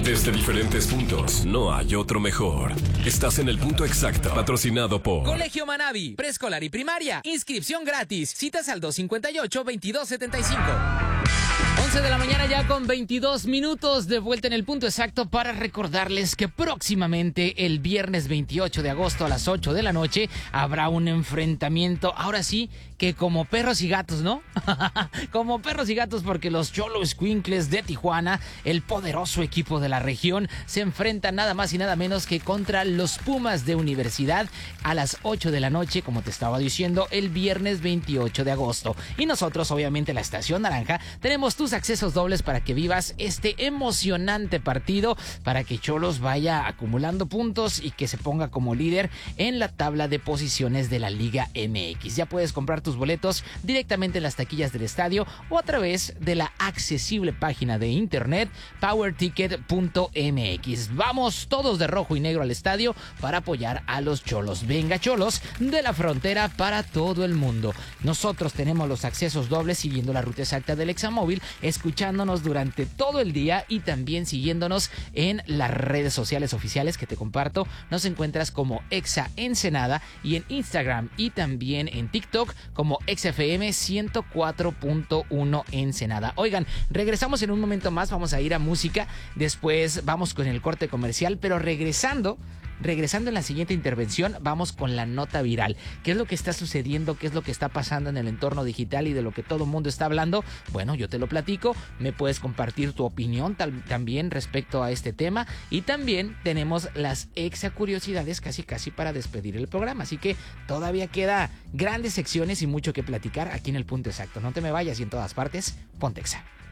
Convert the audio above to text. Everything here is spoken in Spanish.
Desde diferentes puntos, no hay otro mejor. Estás en el punto exacto, patrocinado por Colegio Manavi, preescolar y primaria. Inscripción gratis. Citas al 258-2275. 11 de la mañana ya con 22 minutos de vuelta en el punto exacto para recordarles que próximamente el viernes 28 de agosto a las 8 de la noche habrá un enfrentamiento, ahora sí, que como perros y gatos, ¿no? Como perros y gatos, porque los Xoloitzcuintles de Tijuana, el poderoso equipo de la región, se enfrentan nada más y nada menos que contra los Pumas de Universidad a las 8 de la noche, como te estaba diciendo, el viernes 28 de agosto. Y nosotros, obviamente, la Estación Naranja, tenemos tus accesos dobles para que vivas este emocionante partido, para que Xolos vaya acumulando puntos y que se ponga como líder en la tabla de posiciones de la Liga MX. Ya puedes comprar tus boletos directamente en las taquillas del estadio o a través de la accesible página de internet powerticket.mx. Vamos todos de rojo y negro al estadio para apoyar a los Xolos. Venga, Xolos, de la frontera para todo el mundo. Nosotros tenemos los accesos dobles siguiendo la ruta exacta del Examóvil, escuchándonos durante todo el día y también siguiéndonos en las redes sociales oficiales que te comparto. Nos encuentras como Exa Ensenada y en Instagram y también en TikTok como XFM 104.1 Ensenada. Oigan, regresamos en un momento más, vamos a ir a música, después vamos con el corte comercial, pero regresando en la siguiente intervención, vamos con la nota viral. ¿Qué es lo que está sucediendo? ¿Qué es lo que está pasando en el entorno digital y de lo que todo el mundo está hablando? Bueno, yo te lo platico. Me puedes compartir tu opinión también respecto a este tema. Y también tenemos las exa curiosidades casi para despedir el programa. Así que todavía queda grandes secciones y mucho que platicar aquí en el punto exacto. No te me vayas y en todas partes, ponte Exa.